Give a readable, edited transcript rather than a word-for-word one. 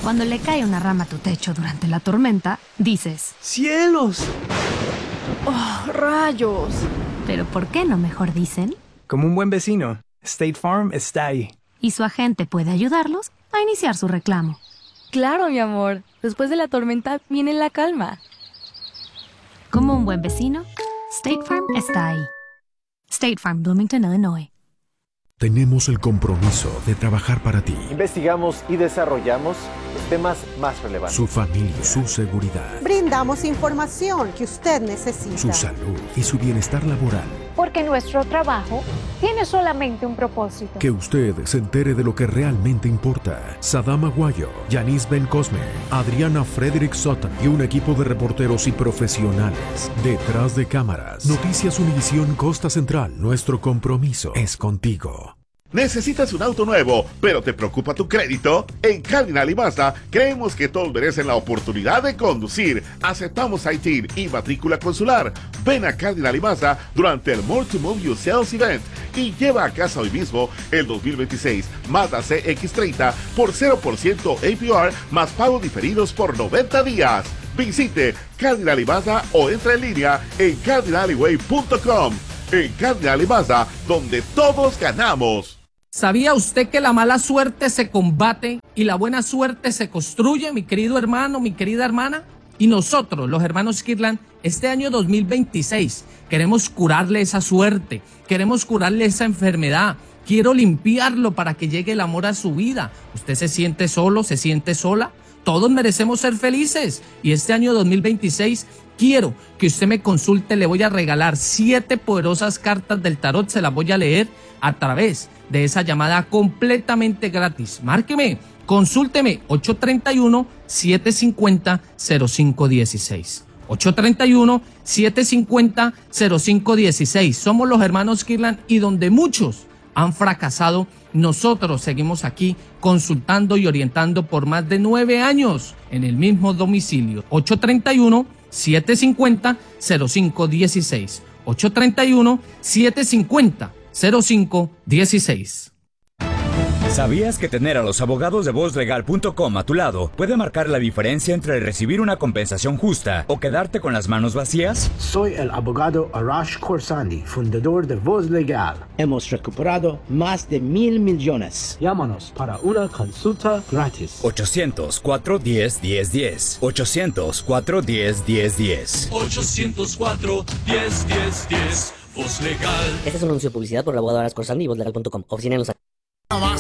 Cuando le cae una rama a tu techo durante la tormenta, dices, ¡cielos! ¡Oh, rayos! ¿pero por qué no mejor dicen? Como un buen vecino, State Farm está ahí. Y su agente puede ayudarlos a iniciar su reclamo. Claro, mi amor. Después de la tormenta viene la calma. Como un buen vecino, State Farm está ahí. State Farm, Bloomington, Illinois. Tenemos el compromiso de trabajar para ti, Investigamos y desarrollamos los temas más relevantes. su familia, su seguridad, Brindamos información que usted necesita. su salud y su bienestar laboral. Porque nuestro trabajo tiene solamente un propósito. Que usted se entere de lo que realmente importa. Sadam Aguayo, Yanis Ben Cosme, Adriana Frederick Sutton y un equipo de reporteros y profesionales. Detrás de cámaras. Noticias Univisión Costa Central. Nuestro compromiso es contigo. ¿Necesitas un auto nuevo, pero te preocupa tu crédito? En Cardinal y Mazda creemos que todos merecen la oportunidad de conducir. Aceptamos ITIN y matrícula consular. Ven a Cardinal y Mazda durante el More to Move You Sales Event y lleva a casa hoy mismo el 2026 Mazda CX-30 por 0% APR más pagos diferidos por 90 días. Visite Cardinal y Mazda o entra en línea en cardinalyway.com. En Cardinal y Mazda, donde todos ganamos. ¿Sabía usted que la mala suerte se combate y la buena suerte se construye, mi querido hermano, mi querida hermana? Y nosotros, los hermanos Kirtland, este año 2026, queremos curarle esa suerte, queremos curarle esa enfermedad. Quiero limpiarlo para que llegue el amor a su vida. ¿Usted se siente solo, se siente sola? Todos merecemos ser felices. Y este año 2026 quiero que usted me consulte. Le voy a regalar 7 poderosas cartas del tarot. Se las voy a leer a través de esa llamada completamente gratis. Márqueme, consúlteme 831-750-0516. 831-750-0516. Somos los hermanos Kirtland y donde muchos han fracasado, nosotros seguimos aquí consultando y orientando por más de 9 años en el mismo domicilio. 831-750-0516. 831-750-0516. ¿Sabías que tener a los abogados de VozLegal.com a tu lado puede marcar la diferencia entre recibir una compensación justa o quedarte con las manos vacías? Soy el abogado Arash Khorsandi, fundador de Voz Legal. Hemos recuperado más de 1,000 millones. Llámanos para una consulta gratis. 800-410-1010. 800-410-1010. 800-410-1010. Voz Legal. Este es un anuncio de publicidad por el abogado Arash Khorsandi y VozLegal.com. Oficina en Los Ángeles.